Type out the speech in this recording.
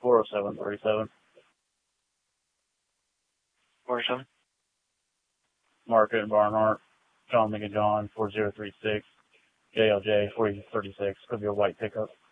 40737. 47. Market and Barnhart. John McGahn, 4036. JLJ 4036. Could be a white pickup.